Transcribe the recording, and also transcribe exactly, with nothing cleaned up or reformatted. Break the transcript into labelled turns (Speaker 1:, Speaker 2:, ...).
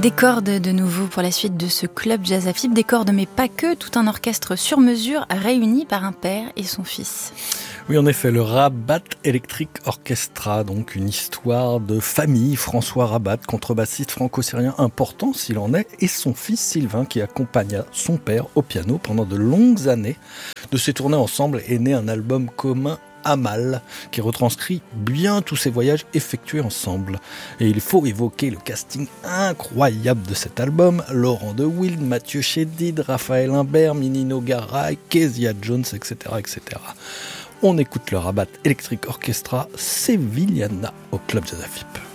Speaker 1: Des cordes de nouveau pour la suite de ce club jazz à Fibre, des cordes mais pas que, tout un orchestre sur mesure réuni par un père et son fils.
Speaker 2: Oui, en effet, le Rabat Electric Orchestra, donc une histoire de famille. François Rabat, contrebassiste franco-syrien important s'il en est, et son fils Sylvain qui accompagna son père au piano pendant de longues années. De ces tournées ensemble est né un album commun, Amal, qui retranscrit bien tous ces voyages effectués ensemble. Et il faut évoquer le casting incroyable de cet album: Laurent de Wild, Mathieu Chédid, Raphaël Imbert, Minino Garay, Kezia Jones, et cetera, et cetera. On écoute le Rabat Electric Orchestra Sevillana au Club Jazz à Fibre.